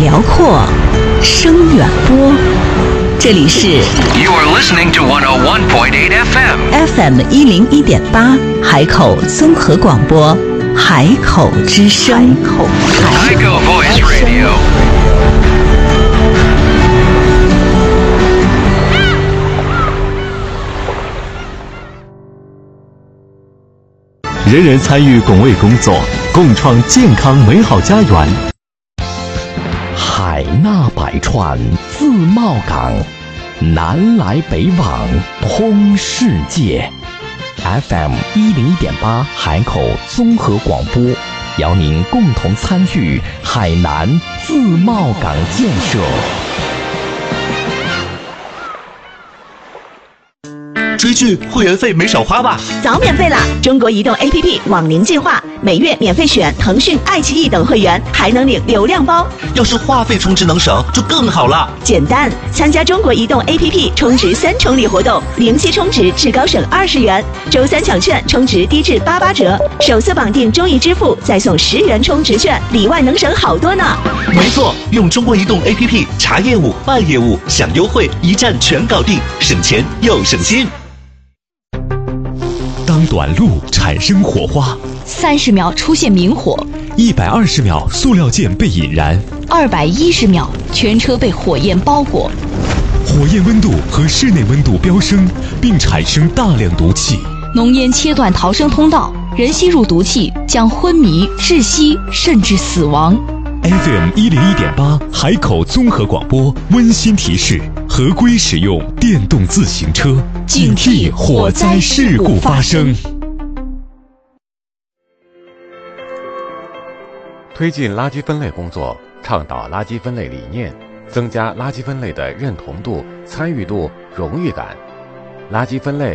辽阔，声远播。这里是 You are listening to 101.8 FM FM101.8海口综合广播，海口之声。 海口 Voice Radio。 人人参与拱卫工作，共创健康美好家园。 海纳百川，自贸港，南来北往，通世界。FM 101.8海口综合广播，邀您共同参与海南自贸港建设。 追剧会员费没少花吧？ 早免费啦！中国移动 APP 网龄计划，每月免费选腾讯、爱奇艺等会员，还能领流量包。 要是话费充值能省，就更好了。 简单，参加中国移动 APP 充值3重礼活动，零息充值至高省20元，周3抢券充值低至88折，首次绑定中移支付再送10元充值券，里外能省好多呢。 没错，用中国移动 APP 查业务、办业务、享优惠，一站全搞定，省钱又省心。 当短路产生火花 ，30秒出现明火 ，120秒塑料件被引燃 ，210秒全车被火焰包裹， 火焰温度和室内温度飙升，并产生大量毒气， 浓烟切断逃生通道，人吸入毒气将昏迷、窒息甚至死亡。 FM 101.8海口综合广播温馨提示：合规使用电动自行车，警惕火灾事故发生。 推进垃圾分类工作，倡导垃圾分类理念，增加垃圾分类的认同度、参与度、荣誉感。垃圾分类